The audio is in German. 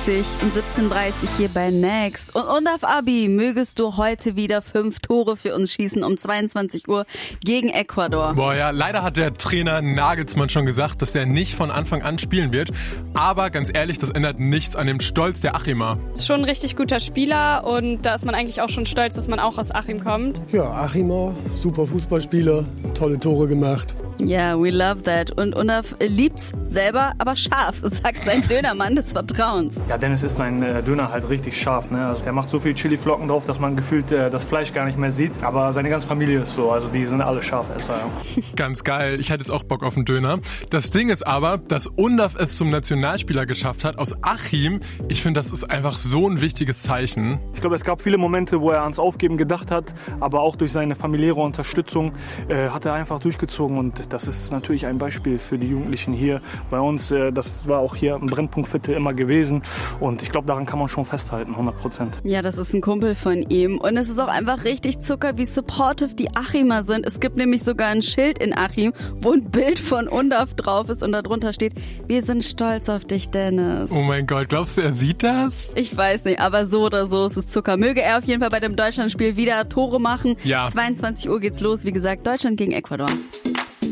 und 17:30 hier bei Next. Und Undaf Abi, mögest du heute wieder 5 Tore für uns schießen um 22 Uhr gegen Ecuador. Boah, ja, leider hat der Trainer Nagelsmann schon gesagt, dass er nicht von Anfang an spielen wird. Aber ganz ehrlich, das ändert nichts an dem Stolz der Achimer. Ist schon ein richtig guter Spieler und da ist man eigentlich auch schon stolz, dass man auch aus Achim kommt. Ja, Achimer, super Fußballspieler, tolle Tore gemacht. Ja, we love that. Und Undaf liebt's selber, aber scharf, sagt sein Dönermann des Vertrauens. Ja, Dennis ist ein Döner halt richtig scharf. Ne? Also der macht so viel Chiliflocken drauf, dass man gefühlt das Fleisch gar nicht mehr sieht. Aber seine ganze Familie ist so, also die sind alle Scharfesser. Ja. Ganz geil, ich hätte jetzt auch Bock auf einen Döner. Das Ding ist aber, dass Undaf es zum Nationalspieler geschafft hat aus Achim. Ich finde, das ist einfach so ein wichtiges Zeichen. Ich glaube, es gab viele Momente, wo er ans Aufgeben gedacht hat, aber auch durch seine familiäre Unterstützung hat er einfach durchgezogen. Und das ist natürlich ein Beispiel für die Jugendlichen hier bei uns. Das war auch hier im Brennpunktviertel immer gewesen. Und ich glaube, daran kann man schon festhalten, 100%. Ja, das ist ein Kumpel von ihm. Und es ist auch einfach richtig Zucker, wie supportive die Achimer sind. Es gibt nämlich sogar ein Schild in Achim, wo ein Bild von Undaf drauf ist und darunter steht: Wir sind stolz auf dich, Dennis. Oh mein Gott, glaubst du, er sieht das? Ich weiß nicht, aber so oder so ist es Zucker. Möge er auf jeden Fall bei dem Deutschlandspiel wieder Tore machen. Ja. 22 Uhr geht's los. Wie gesagt, Deutschland gegen Ecuador.